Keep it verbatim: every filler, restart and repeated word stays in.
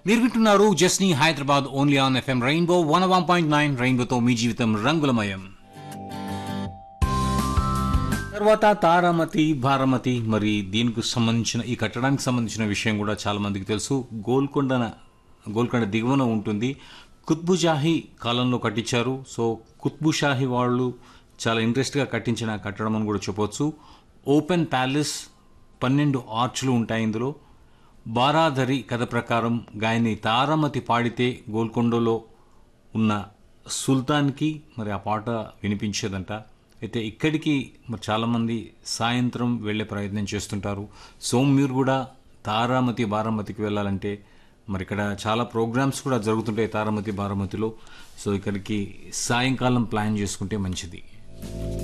మీరు వింటున్నారు జస్నీ Hyderabad only on FM rainbow one one point nine రెయిన్బోతో మీ జీవితం రంగులమయం. తర్వాత తారామతి భారమతి, మరి దీనికి సంబంధించిన ఈ కట్టడానికి సంబంధించిన విషయం కూడా చాలా మందికి తెలుసు. గోల్కొండ గోల్కొండ దిగువన ఉంటుంది. కుత్బుషాహీ కాలంలో కట్టించారు. సో కుత్బుషాహీ వాళ్ళు చాలా ఇంట్రెస్ట్గా కట్టించిన కట్టడం అని కూడా చెప్పవచ్చు. ఓపెన్ ప్యాలెస్, పన్నెండు ఆర్చ్లు ఉంటాయి ఇందులో. బారాధరి కథ ప్రకారం గాయని తారామతి పాడితే గోల్కొండలో ఉన్న సుల్తాన్కి మరి ఆ పాట వినిపించేదంట. అయితే ఇక్కడికి మరి చాలామంది సాయంత్రం వెళ్ళే ప్రయత్నం చేస్తుంటారు. సో మీరు కూడా తారామతి బారామతికి వెళ్ళాలంటే మరి ఇక్కడ చాలా ప్రోగ్రామ్స్ కూడా జరుగుతుంటాయి తారామతి బారామతిలో. సో ఇక్కడికి సాయంకాలం ప్లాన్ చేసుకుంటే మంచిది.